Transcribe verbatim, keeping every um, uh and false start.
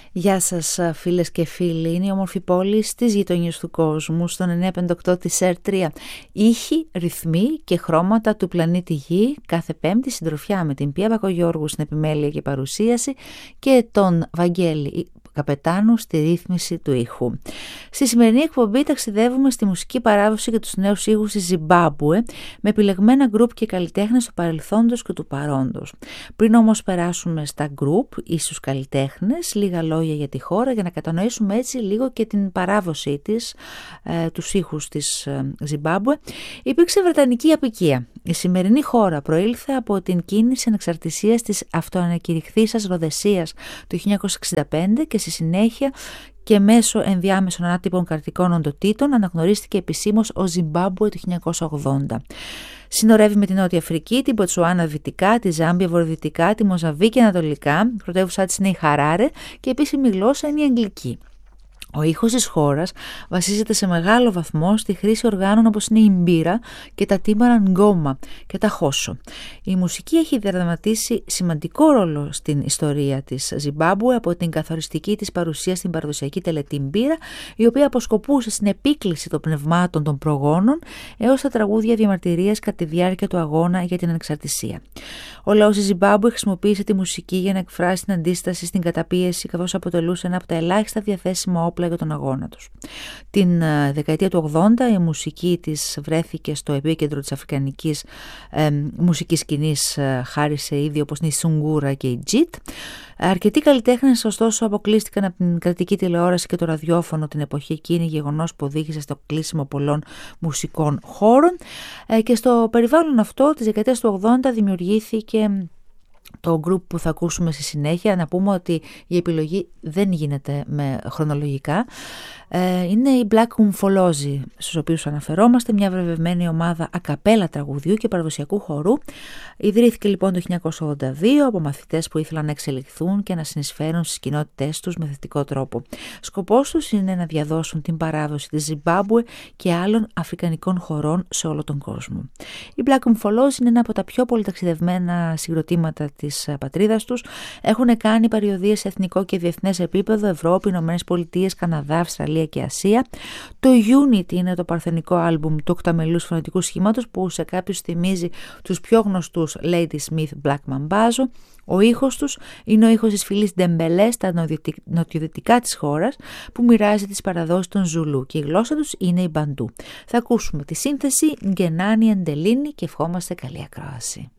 Γεια σας φίλες και φίλοι, είναι η όμορφη πόλη στις γειτονιές του κόσμου, στον εννιακόσια πενήντα οκτώ της ΕΡ τρία. Ήχοι, ρυθμοί και χρώματα του πλανήτη Γη, κάθε Πέμπτη συντροφιά με την Πία Μπακογιώργου στην επιμέλεια και παρουσίαση και τον Βαγγέλη Καπετάνου στη ρύθμιση του ήχου. Στη σημερινή εκπομπή ταξιδεύουμε στη μουσική παράδοση και τους νέους ήχους της Ζιμπάμπουε με επιλεγμένα γκρουπ και καλλιτέχνες του παρελθόντος και του παρόντος. Πριν όμως περάσουμε στα γκρουπ ή στους καλλιτέχνες, λίγα λόγια για τη χώρα για να κατανοήσουμε έτσι λίγο και την παράδοσή της, ε, τους ήχους της ε, Ζιμπάμπουε. Υπήρξε βρετανική αποικία. Η σημερινή χώρα προήλθε από την κίνηση ανεξαρτησίας της αυτοανακηρυχθήσας Ροδεσίας του χίλια εννιακόσια εξήντα πέντε και στη συνέχεια και μέσω ενδιάμεσων ανάτυπων κρατικών οντοτήτων αναγνωρίστηκε επισήμως ως Ζιμπάμπουε το χίλια εννιακόσια ογδόντα. Συνορεύει με την Νότια Αφρική, την Μποτσουάνα δυτικά, τη Ζάμπια βορειοδυτικά, τη Μοζαμβίκη ανατολικά, η πρωτεύουσά της είναι η Χαράρε και η επίσημη γλώσσα είναι η Αγγλική. Ο ήχος της χώρας βασίζεται σε μεγάλο βαθμό στη χρήση οργάνων όπως είναι η μπύρα και τα τύμπανα γκόμα και τα χόσο. Η μουσική έχει διαδραματίσει σημαντικό ρόλο στην ιστορία της Ζιμπάμπουε από την καθοριστική της παρουσία στην παραδοσιακή τελετή μπύρα, η οποία αποσκοπούσε στην επίκληση των πνευμάτων των προγόνων έως τα τραγούδια διαμαρτυρίας κατά τη διάρκεια του αγώνα για την ανεξαρτησία. Ο λαός της Ζιμπάμπουε χρησιμοποίησε τη μουσική για να εκφράσει την αντίσταση στην καταπίεση, καθώς αποτελούσε ένα από τα ελάχιστα διαθέσιμα όπλα για τον αγώνα τους. Την δεκαετία του ογδόντα η μουσική της βρέθηκε στο επίκεντρο της αφρικανικής ε, μουσικής σκηνής, ε, χάρισε ήδη όπως είναι η Σουγκούρα και η Τζιτ. Αρκετοί καλλιτέχνες ωστόσο αποκλείστηκαν από την κρατική τηλεόραση και το ραδιόφωνο την εποχή εκείνη, γεγονός που οδήγησε στο κλείσιμο πολλών μουσικών χώρων, ε, και στο περιβάλλον αυτό της δεκαετίας του ογδόντα δημιουργήθηκε το group που θα ακούσουμε στη συνέχεια. Να πούμε ότι η επιλογή δεν γίνεται με χρονολογικά. Ε, είναι οι Black Umfolozi, στους οποίους αναφερόμαστε, μια βραβευμένη ομάδα ακαπέλα τραγουδιού και παραδοσιακού χορού. Ιδρύθηκε λοιπόν το χίλια εννιακόσια ογδόντα δύο από μαθητές που ήθελαν να εξελιχθούν και να συνεισφέρουν στις κοινότητές τους με θετικό τρόπο. Σκοπός τους είναι να διαδώσουν την παράδοση της Ζιμπάμπουε και άλλων αφρικανικών χωρών σε όλο τον κόσμο. Οι Black Umfolozi είναι ένα από τα πιο πολυταξιδευμένα συγκροτήματα της πατρίδας τους. Έχουν κάνει παριωδίες σε εθνικό και διεθνές επίπεδο, Ευρώπη, Ηνωμένες Πολιτείες, Καναδά, Αυστραλία και Ασία. Το Unity είναι το παρθενικό άλμπουμ του οκταμελούς φωνητικού σχήματος που σε κάποιους θυμίζει τους πιο γνωστούς Lady Smith Black Mambazo. Ο ήχος τους είναι ο ήχος της φυλής Ντεμπελέ στα νοτιοδυτικά της χώρας που μοιράζει τις παραδόσεις των Ζουλού και η γλώσσα τους είναι η Μπαντού. Θα ακούσουμε τη σύνθεση Γκενάνι Εντελίνη και ευχόμαστε καλή ακρόαση.